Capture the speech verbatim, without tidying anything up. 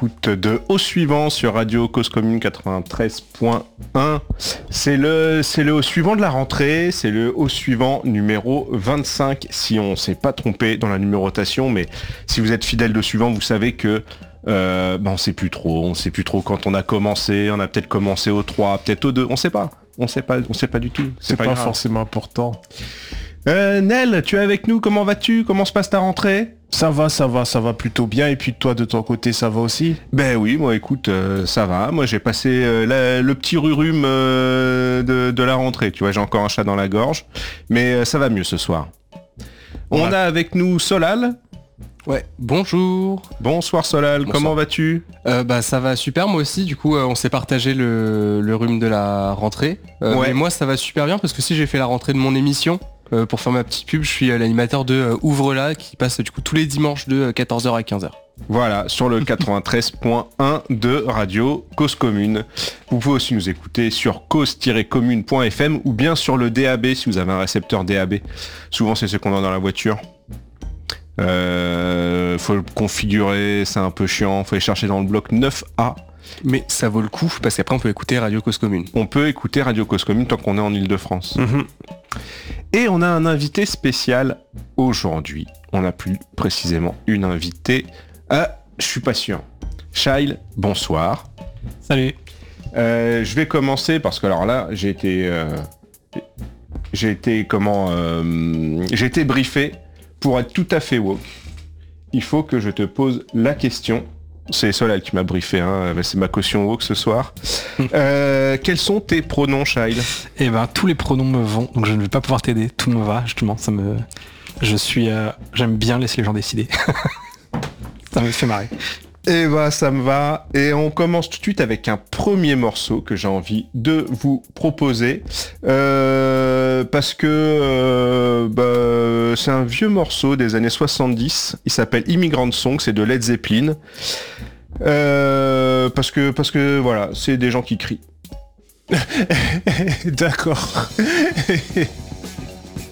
l'écoute de Au Suivant sur Radio Cause Commune quatre-vingt-treize point un. C'est le, c'est le Au Suivant de la rentrée, c'est le Au Suivant numéro vingt-cinq, si on s'est pas trompé dans la numérotation, mais si vous êtes fidèle de Suivant, vous savez que euh, bah on sait plus trop, on sait plus trop quand on a commencé, on a peut-être commencé au trois, peut-être au deux, on sait pas, on sait pas, on sait pas du tout. C'est, c'est pas, pas forcément important. Euh, Nel, tu es avec nous, comment vas-tu? Comment se passe ta rentrée? Ça va, ça va, ça va plutôt bien. Et puis toi, de ton côté, ça va aussi? Ben oui, moi écoute, euh, ça va. Moi j'ai passé euh, la, le petit rhume euh, de, de la rentrée. Tu vois, j'ai encore un chat dans la gorge. Mais euh, ça va mieux ce soir. On ouais. a avec nous Solal. Ouais, bonjour. Bonsoir Solal, bonsoir. Comment vas-tu? euh, Bah ça va super, moi aussi. Du coup, euh, on s'est partagé le, le rhume de la rentrée. Euh, ouais. Mais moi, ça va super bien parce que si j'ai fait la rentrée de mon émission... Euh, pour faire ma petite pub, je suis euh, l'animateur de euh, Ouvre-la qui passe du coup tous les dimanches de euh, quatorze heures à quinze heures. Voilà, sur le quatre-vingt-treize point un de Radio Cause Commune. Vous pouvez aussi nous écouter sur cause tiret commune point f m ou bien sur le D A B si vous avez un récepteur D A B. Souvent c'est ce qu'on a dans la voiture. Euh, faut le configurer, c'est un peu chiant, faut aller chercher dans le bloc neuf A. Mais ça vaut le coup parce qu'après on peut écouter Radio Cause Commune. On peut écouter Radio Cause Commune tant qu'on est en Ile-de-France. Mm-hmm. Et on a un invité spécial aujourd'hui. On a plus précisément une invitée. Ah, je suis pas sûr. Shail, bonsoir. Salut. Euh, je vais commencer parce que alors là, j'ai été, euh, j'ai été comment, euh, j'ai été briefé pour être tout à fait woke. Il faut que je te pose la question. C'est Solal qui m'a briefé, hein. C'est ma caution woke ce soir. euh, quels sont tes pronoms, Shail? Eh ben, tous les pronoms me vont, donc je ne vais pas pouvoir t'aider. Tout me va, justement. Ça me, je suis, euh... j'aime bien laisser les gens décider. Ça me fait marrer. Et bah ça me va. Et on commence tout de suite avec un premier morceau que j'ai envie de vous proposer. Euh, parce que euh, bah, c'est un vieux morceau des années soixante-dix. Il s'appelle Immigrant Song, c'est de Led Zeppelin. Euh, parce que, parce que voilà, c'est des gens qui crient. D'accord.